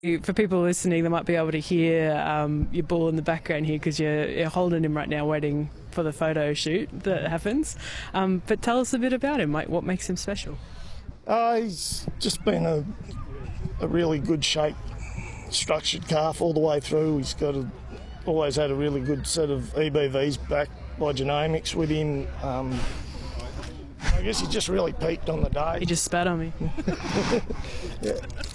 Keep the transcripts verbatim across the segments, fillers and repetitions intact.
For people listening, they might be able to hear um, your bull in the background here because you're, you're holding him right now waiting for the photo shoot that happens. Um, but tell us a bit about him, like what makes him special? Uh, he's just been a, a really good shape, structured calf all the way through. He's got a, always had a really good set of E B Vs backed by genomics with him. Um, I guess he just really peaked on the day. He just spat on me. yeah.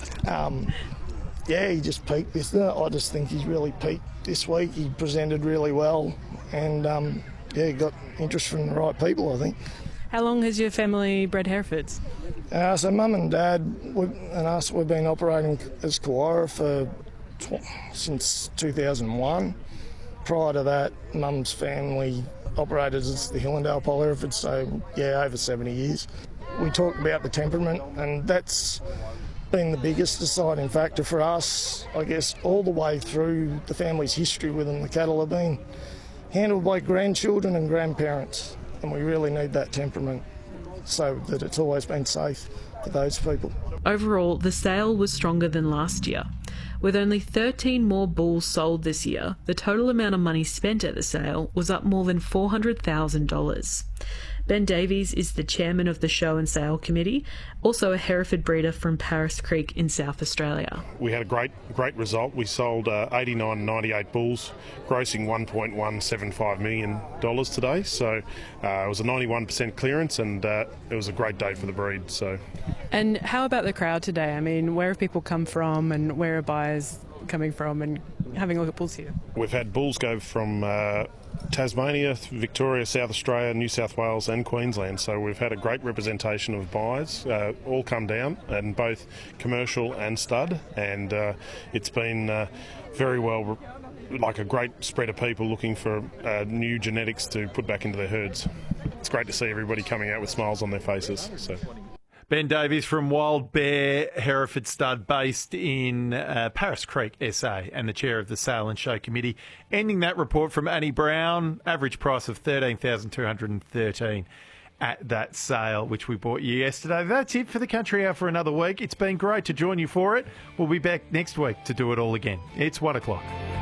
Um, Yeah, he just peaked this. I just think he's really peaked this week. He presented really well and, um, yeah, got interest from the right people, I think. How long has your family bred Herefords? Uh, so mum and dad and us, we've been operating as Kawara for tw- since two thousand one. Prior to that, mum's family operated as the Hillendale Pole Hereford, so, yeah, over seventy years. We talked about the temperament, and that's been the biggest deciding factor for us, I guess, all the way through the family's history with them. The cattle have been handled by grandchildren and grandparents, and we really need that temperament so that it's always been safe for those people. Overall, the sale was stronger than last year. With only thirteen more bulls sold this year, the total amount of money spent at the sale was up more than four hundred thousand dollars. Ben Davies is the chairman of the Show and Sale Committee, also a Hereford breeder from Paris Creek in South Australia. We had a great great result. We sold uh, eighty-nine ninety-eight bulls, grossing one point one seven five million dollars today. So uh, it was a ninety-one percent clearance, and uh, it was a great day for the breed. So, And how about the crowd today? I mean, where have people come from and where are buyers coming from and having a look at bulls here? We've had bulls go from uh, Tasmania, Victoria, South Australia, New South Wales and Queensland. So we've had a great representation of buyers, uh, all come down, and both commercial and stud. And uh, it's been uh, very well, like a great spread of people looking for uh, new genetics to put back into their herds. It's great to see everybody coming out with smiles on their faces. So. Ben Davies from Wild Bear Hereford Stud, based in uh, Paris Creek, S A, and the chair of the Sale and Show Committee. Ending that report from Annie Brown, average price of thirteen thousand two hundred thirteen dollars at that sale, which we bought you yesterday. That's it for the Country Hour for another week. It's been great to join you for it. We'll be back next week to do it all again. It's one o'clock.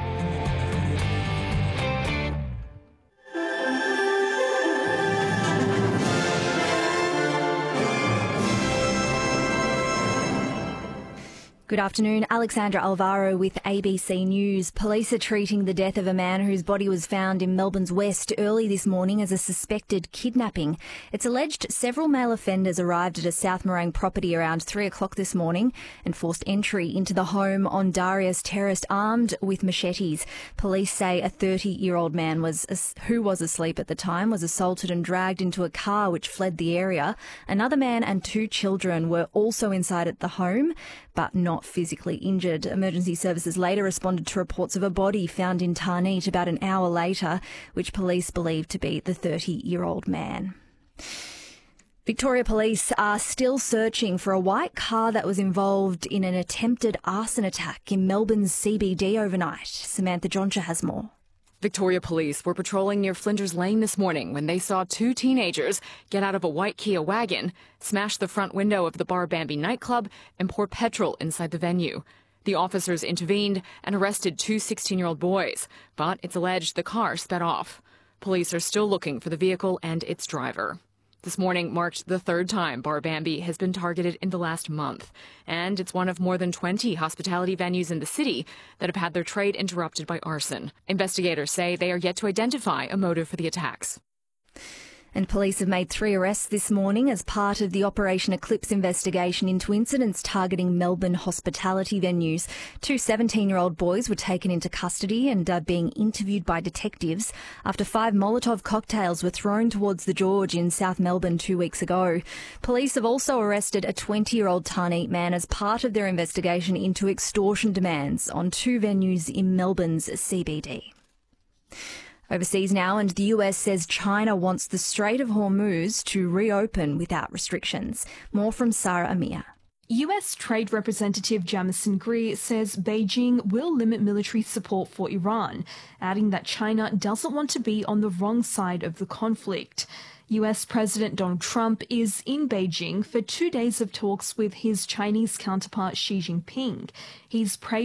Good afternoon. Alexandra Alvaro with A B C News. Police are treating the death of a man whose body was found in Melbourne's West early this morning as a suspected kidnapping. It's alleged several male offenders arrived at a South Morang property around three o'clock this morning and forced entry into the home on Darius Terrace armed with machetes. Police say a thirty-year-old man was who was asleep at the time was assaulted and dragged into a car which fled the area. Another man and two children were also inside at the home, but not physically injured. Emergency services later responded to reports of a body found in Tarneet about an hour later, which police believe to be the thirty-year-old man. Victoria Police are still searching for a white car that was involved in an attempted arson attack in Melbourne's C B D overnight. Samantha Joncha has more. Victoria Police were patrolling near Flinders Lane this morning when they saw two teenagers get out of a white Kia wagon, smash the front window of the Bar Bambi nightclub, and pour petrol inside the venue. The officers intervened and arrested two sixteen-year-old boys, but it's alleged the car sped off. Police are still looking for the vehicle and its driver. This morning marked the third time Bar Bambi has been targeted in the last month, and it's one of more than twenty hospitality venues in the city that have had their trade interrupted by arson. Investigators say they are yet to identify a motive for the attacks. And police have made three arrests this morning as part of the Operation Eclipse investigation into incidents targeting Melbourne hospitality venues. Two seventeen-year-old boys were taken into custody and are being interviewed by detectives after five Molotov cocktails were thrown towards the George in South Melbourne two weeks ago. Police have also arrested a twenty-year-old Tarneet man as part of their investigation into extortion demands on two venues in Melbourne's C B D. Overseas now, and the U S says China wants the Strait of Hormuz to reopen without restrictions. More from Sarah Amir. U S Trade Representative Jamison Greer says Beijing will limit military support for Iran, adding that China doesn't want to be on the wrong side of the conflict. U S President Donald Trump is in Beijing for two days of talks with his Chinese counterpart Xi Jinping. He's praised